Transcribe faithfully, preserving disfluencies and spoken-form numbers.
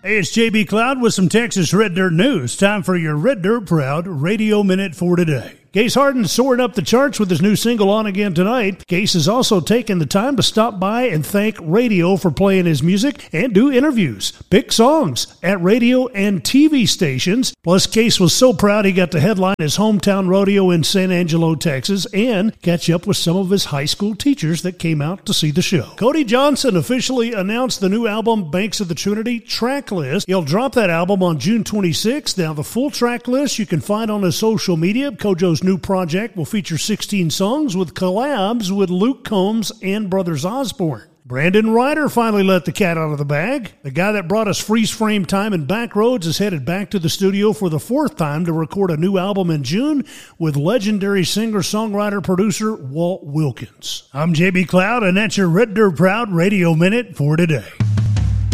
Hey, it's J B Cloud with some Texas Red Dirt news. Time for your Red Dirt Proud Radio Minute for today. Case Harden soaring up the charts with his new single On Again Tonight. Case has also taken the time to stop by and thank radio for playing his music and do interviews, pick songs at radio and T V stations. Plus, Case was so proud he got to headline his hometown rodeo in San Angelo, Texas, and catch up with some of his high school teachers that came out to see the show. Cody Johnson officially announced the new album Banks of the Trinity track list. He'll drop that album on June twenty-sixth. Now, the full track list you can find on his social media. Kojo's new project will feature sixteen songs with collabs with Luke Combs and Brothers Osborne. Brandon Ryder finally let the cat out of the bag. The guy that brought us freeze frame time in Backroads is headed back to the studio for the fourth time to record a new album in June with legendary singer-songwriter-producer Walt Wilkins. I'm J B Cloud, and that's your Red Dirt Proud Radio Minute for today.